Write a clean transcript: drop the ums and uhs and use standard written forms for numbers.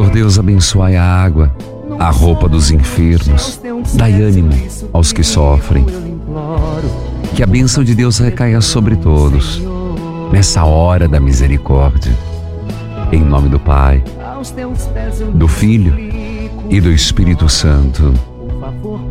Senhor Deus, abençoai a água, a roupa dos enfermos, dai ânimo aos que sofrem. Que a bênção de Deus recaia sobre todos, nessa hora da misericórdia. Em nome do Pai, do Filho e do Espírito Santo.